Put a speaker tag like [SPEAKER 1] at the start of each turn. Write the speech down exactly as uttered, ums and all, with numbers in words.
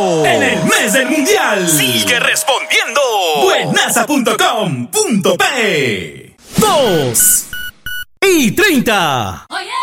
[SPEAKER 1] Estamos en el mes del mundial.
[SPEAKER 2] Sigue respondiendo.
[SPEAKER 1] Buenaza punto com punto pe. Dos y treinta.
[SPEAKER 3] Oh, yeah.